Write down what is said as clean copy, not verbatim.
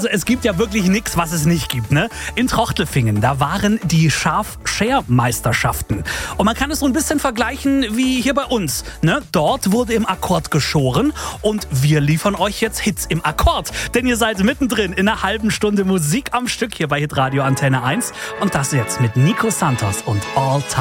Also es gibt ja wirklich nichts, was es nicht gibt, ne? In Trochtelfingen, da waren die Schaf-Scher-Meisterschaften. Und man kann es so ein bisschen vergleichen wie hier bei uns, ne? Dort wurde im Akkord geschoren und wir liefern euch jetzt Hits im Akkord. Denn ihr seid mittendrin in einer halben Stunde Musik am Stück hier bei Hitradio Antenne 1. Und das jetzt mit Nico Santos und All Time.